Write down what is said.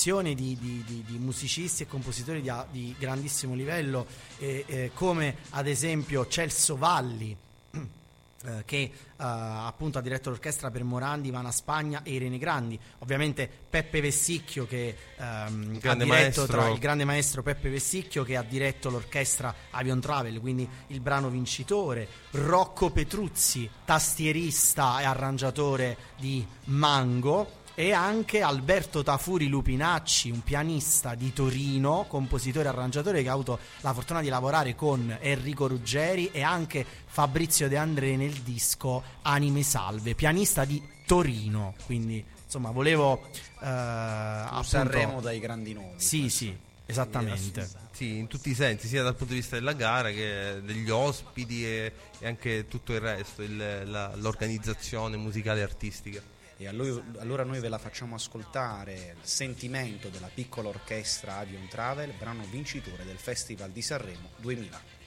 un'associazione di musicisti e compositori di grandissimo livello, come ad esempio Celso Valli, che appunto ha diretto l'orchestra per Morandi, Ivana Spagna e Irene Grandi. Ovviamente Peppe Vessicchio, che ha diretto il grande maestro Peppe Vessicchio, che ha diretto l'orchestra Avion Travel, quindi il brano vincitore. Rocco Petruzzi, tastierista e arrangiatore di Mango. E anche Alberto Tafuri Lupinacci, un pianista di Torino, compositore e arrangiatore, che ha avuto la fortuna di lavorare con Enrico Ruggeri e anche Fabrizio De André nel disco Anime Salve, pianista di Torino. Quindi insomma volevo Sanremo dai grandi nomi. Sì, esattamente. Sì, in tutti i sensi, sia dal punto di vista della gara che degli ospiti e anche tutto il resto, l'organizzazione musicale e artistica. E allora noi ve la facciamo ascoltare, il sentimento della piccola orchestra Avion Travel, brano vincitore del Festival di Sanremo 2000.